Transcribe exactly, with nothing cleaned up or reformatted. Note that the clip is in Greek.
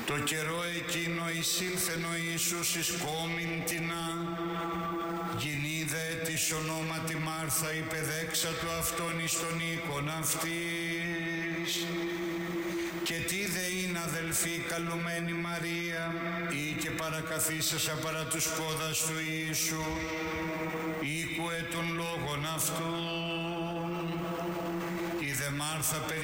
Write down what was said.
Το καιρό εκείνο εισήλθεν ο Ιησούς εις κόμην τινά, γινίδε της ονόματι Μάρθα υπεδέξα του αυτόν εις τον οίκον αυτής. Και τι δε είναι αδελφή καλουμένη Μαρία, ή και παρακαθίσασα παρά τους πόδας του Ιησού, ήκουε των λόγων αυτού. Η δε Μάρθα περι